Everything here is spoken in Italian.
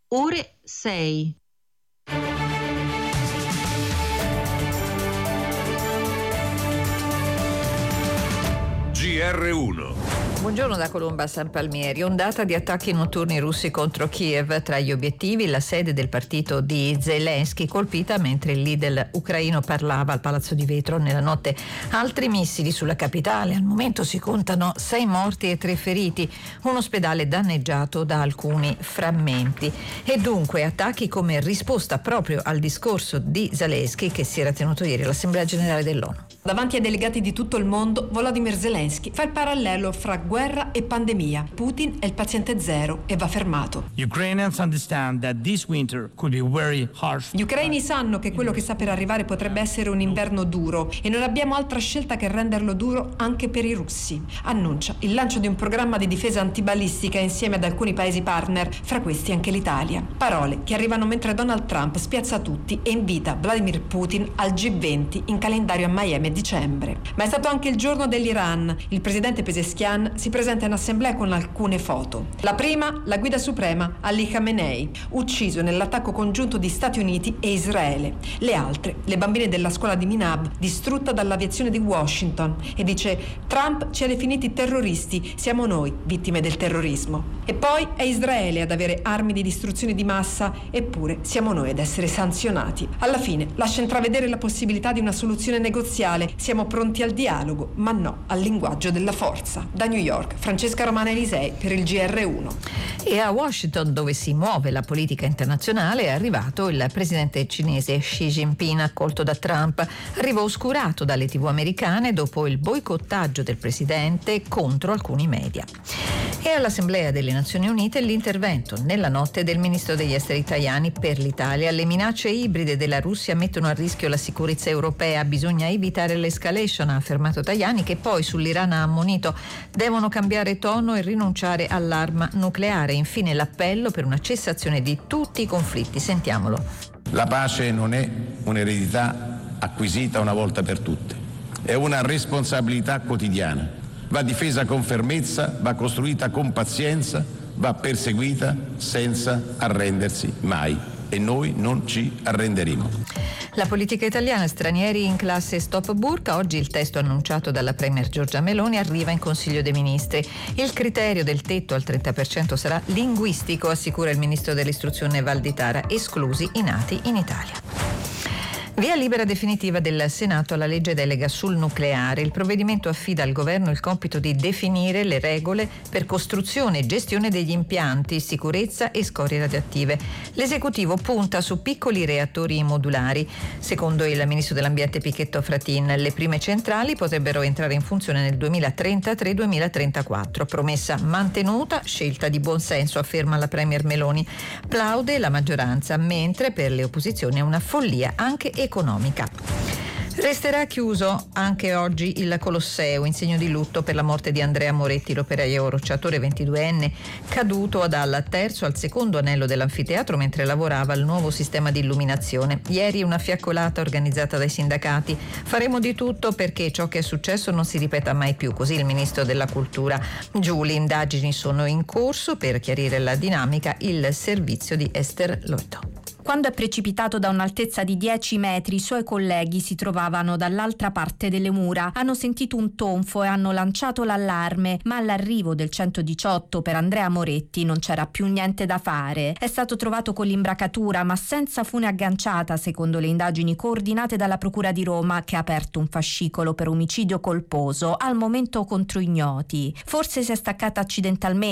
ore 6. GR1. Buongiorno da Colomba a San Palmieri. Ondata di attacchi notturni russi contro Kiev. Tra gli obiettivi la sede del partito di Zelensky colpita mentre il leader ucraino parlava al Palazzo di Vetro nella notte. Altri missili sulla capitale. Al momento si contano 6 morti e 3 feriti. Un ospedale danneggiato da alcuni frammenti. E dunque attacchi come risposta proprio al discorso di Zelensky che si era tenuto ieri all'Assemblea Generale dell'ONU. Davanti ai delegati di tutto il mondo, Volodymyr Zelensky fa il parallelo fra guerra e pandemia. Putin è il paziente zero e va fermato. Gli ucraini sanno che quello che sta per arrivare potrebbe essere un inverno duro e non abbiamo altra scelta che renderlo duro anche per i russi. Annuncia il lancio di un programma di difesa antibalistica insieme ad alcuni paesi partner, fra questi anche l'Italia. Parole che arrivano mentre Donald Trump spiazza tutti e invita Vladimir Putin al G20 in calendario a Miami a dicembre. Ma è stato anche il giorno dell'Iran. Il presidente Pezeshkian si presenta in assemblea con alcune foto. La prima, la guida suprema, Ali Khamenei, ucciso nell'attacco congiunto di Stati Uniti e Israele. Le altre, le bambine della scuola di Minab, distrutta dall'aviazione di Washington. E dice: Trump ci ha definiti terroristi, siamo noi vittime del terrorismo. E poi è Israele ad avere armi di distruzione di massa, eppure siamo noi ad essere sanzionati. Alla fine lascia intravedere la possibilità di una soluzione negoziale. Siamo pronti al dialogo, ma no al linguaggio della forza. Da New York, Francesca Romana Elisei per il GR1. E a Washington, dove si muove la politica internazionale, è arrivato il presidente cinese Xi Jinping, accolto da Trump. Arrivo oscurato dalle TV americane dopo il boicottaggio del presidente contro alcuni media. E all'Assemblea delle Nazioni Unite l'intervento nella notte del ministro degli esteri Tajani per l'Italia. Le minacce ibride della Russia mettono a rischio la sicurezza europea, bisogna evitare l'escalation, ha affermato Tajani, che poi sull'Iran ha ammonito: devono cambiare tono e rinunciare all'arma nucleare. Infine l'appello per una cessazione di tutti i conflitti. Sentiamolo. La pace non è un'eredità acquisita una volta per tutte, è una responsabilità quotidiana. Va difesa con fermezza, va costruita con pazienza, va perseguita senza arrendersi mai. E noi non ci arrenderemo. La politica italiana, stranieri in classe Stop Burqa. Oggi il testo annunciato dalla Premier Giorgia Meloni arriva in Consiglio dei Ministri. Il criterio del tetto al 30% sarà linguistico, assicura il ministro dell'istruzione Valditara, esclusi i nati in Italia. Via libera definitiva del Senato alla legge delega sul nucleare. Il provvedimento affida al governo il compito di definire le regole per costruzione e gestione degli impianti, sicurezza e scorie radioattive. L'esecutivo punta su piccoli reattori modulari. Secondo il ministro dell'ambiente Pichetto Fratin, le prime centrali potrebbero entrare in funzione nel 2033-2034. Promessa mantenuta, scelta di buonsenso, afferma la Premier Meloni. Plaude la maggioranza, mentre per le opposizioni è una follia anche economica. Resterà chiuso anche oggi il Colosseo in segno di lutto per la morte di Andrea Moretti, l'operaio rocciatore 22enne, caduto dal terzo al secondo anello dell'anfiteatro mentre lavorava al nuovo sistema di illuminazione. Ieri una fiaccolata organizzata dai sindacati. Faremo di tutto perché ciò che è successo non si ripeta mai più, così il ministro della cultura Giuli. Indagini sono in corso per chiarire la dinamica. Il servizio di Esther Lotto. Quando è precipitato da un'altezza di 10 metri, i suoi colleghi si trovavano dall'altra parte delle mura. Hanno sentito un tonfo e hanno lanciato l'allarme, ma all'arrivo del 118 per Andrea Moretti non c'era più niente da fare. È stato trovato con l'imbracatura, ma senza fune agganciata, secondo le indagini coordinate dalla Procura di Roma, che ha aperto un fascicolo per omicidio colposo, al momento contro ignoti. Forse si è staccata accidentalmente